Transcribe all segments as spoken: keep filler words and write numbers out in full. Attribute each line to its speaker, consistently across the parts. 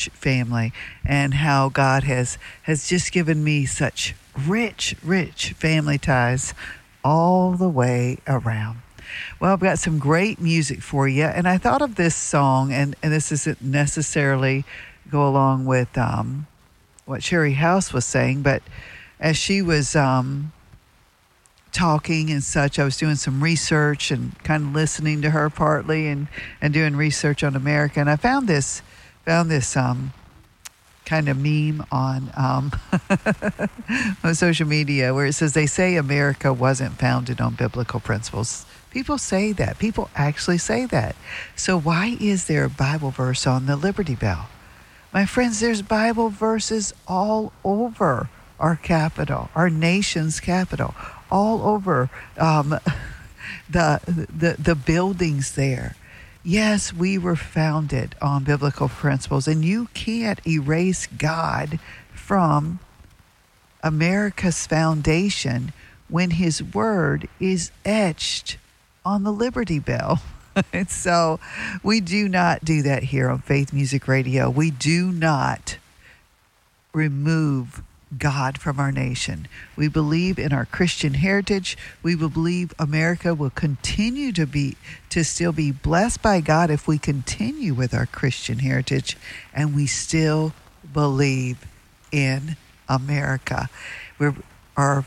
Speaker 1: church family, and how God has has just given me such rich, rich family ties all the way around. Well, I've got some great music for you, and I thought of this song, and, and this isn't necessarily go along with um, what Sherry House was saying, but as she was um, talking and such, I was doing some research and kind of listening to her partly, and, and doing research on America, and I found this found this um, kind of meme on um, on social media where it says they say America wasn't founded on biblical principles. People say that. People actually say that. So why is there a Bible verse on the Liberty Bell? My friends, there's Bible verses all over our capital, our nation's capital, all over um, the, the the buildings there. Yes, we were founded on biblical principles, and you can't erase God from America's foundation when his word is etched on the Liberty Bell. And so we do not do that here on Faith Music Radio. We do not remove God from our nation. We believe in our Christian heritage. We believe America will continue to be to still be blessed by God if we continue with our Christian heritage, and we still believe in America. We're our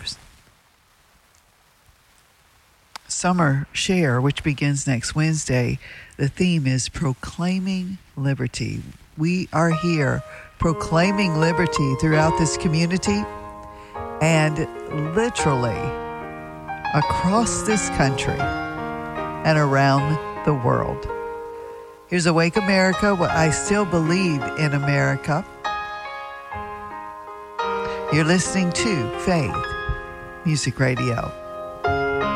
Speaker 1: summer share, which begins next Wednesday, the theme is proclaiming liberty. We are here proclaiming liberty throughout this community and literally across this country and around the world. Here's Awake America. Well, I still believe in America. You're listening to Faith Music Radio.